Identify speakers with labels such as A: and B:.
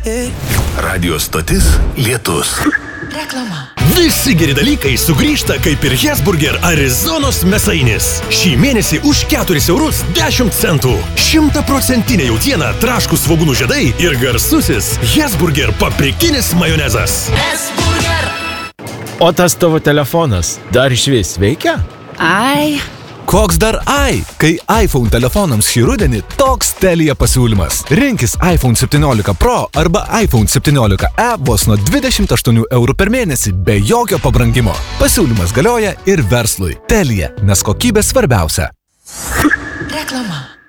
A: Radio stotis Lietus.
B: Reklama.
C: Visi geri dalykai sugrįžta kaip ir Hesburger Arizonos mėsainis. Šį mėnesį už 4 eurus 10 centų. 100% jautiena, traškus svogūnų žiedai ir garsusis Hesburger paprikinis majonezas.
B: Hesburger.
D: O tas tavo telefonas dar išvis veikia?
B: Ai.
E: Koks dar ai? Kai iPhone telefonams šį rudenį toks Telia pasiūlymas. Rinkis iPhone 17 Pro arba iPhone 17e vos nuo 28 eurų per mėnesį be jokio pabrangimo. Pasiūlymas galioja ir verslui. Telia, nes kokybė svarbiausia.
B: Reklama.